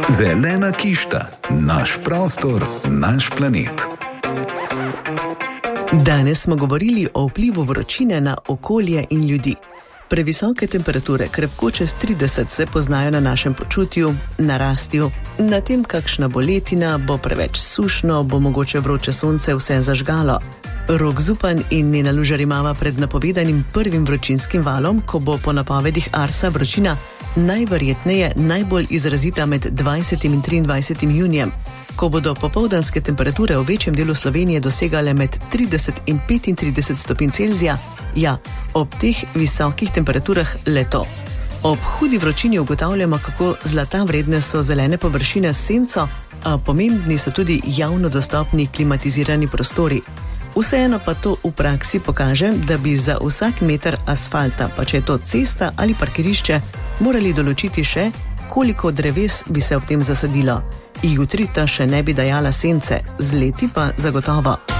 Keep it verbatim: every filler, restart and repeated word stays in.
Zelena kišta, naš prostor, naš planet. Danes smo govorili o vplivu vročine na okolje in ljudi. Previsoke temperature, krepko čez trideset, se poznajo na našem počutju, na rastju, na tem, kakšna bo letina, bo preveč sušno, bo mogoče vroče sonce vse zažgalo. Rok Zupan in Nena Lužar imava pred napovedanim prvim vročinskim valom, ko bo po napovedih Arsa vročina najverjetneje najbolj izrazita med dvajsetim in triindvajsetim junijem, ko bodo popoldanske temperature v večjem delu Slovenije dosegale med trideset in petintrideset stopinj Celzija. Ja, ob teh visokih temperaturah leto. Ob hudi vročini ugotavljamo, kako zlata vredne so zelene površine s senco, a pomembni so tudi javno dostopni klimatizirani prostori. Vseeno pa to v praksi pokaže, da bi za vsak meter asfalta, pa če je to cesta ali parkirišče, morali določiti še, koliko dreves bi se ob tem zasadilo. Jutri ta še ne bi dajala sence, z leti pa zagotovo.